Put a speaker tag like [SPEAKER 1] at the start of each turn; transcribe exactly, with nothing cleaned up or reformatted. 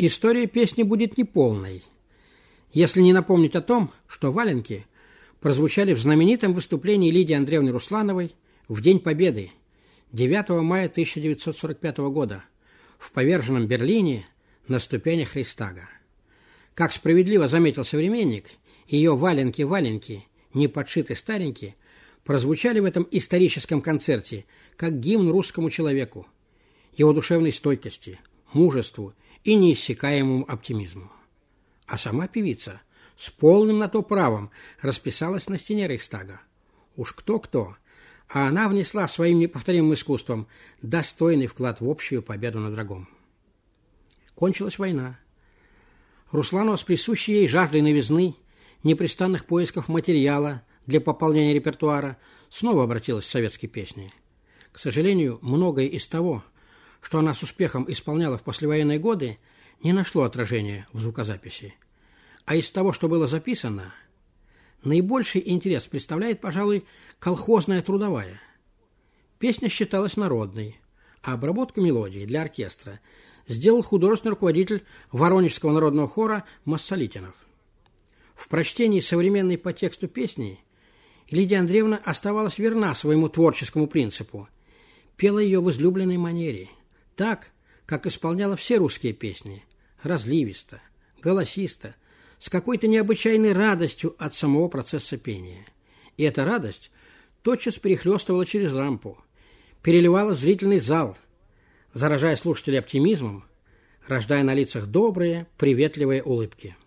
[SPEAKER 1] История песни будет неполной, если не напомнить о том, что валенки прозвучали в знаменитом выступлении Лидии Андреевны Руслановой в День Победы девятого мая тысяча девятьсот сорок пятого года в поверженном Берлине на ступенях Рейхстага. Как справедливо заметил современник, ее «Валенки-валенки, не подшиты старенькие» прозвучали в этом историческом концерте как гимн русскому человеку, его душевной стойкости, мужеству и неиссякаемому оптимизму. А сама певица с полным на то правом расписалась на стене Рейхстага. Уж кто-кто, а она внесла своим неповторимым искусством достойный вклад в общую победу над врагом. Кончилась война. Русланова с присущей ей жаждой новизны, непрестанных поисков материала для пополнения репертуара снова обратилась в советские песни. К сожалению, многое из того, что она с успехом исполняла в послевоенные годы, не нашло отражения в звукозаписи. А из того, что было записано, наибольший интерес представляет, пожалуй, колхозная трудовая. Песня считалась народной, а обработку мелодии для оркестра сделал художественный руководитель Воронежского народного хора Массолитинов. В прочтении современной по тексту песни Лидия Андреевна оставалась верна своему творческому принципу, пела ее в излюбленной манере, так, как исполняла все русские песни, разливисто, голосисто, с какой-то необычайной радостью от самого процесса пения. И эта радость тотчас перехлестывала через рампу, переливала в зрительный зал, заражая слушателей оптимизмом, рождая на лицах добрые, приветливые улыбки.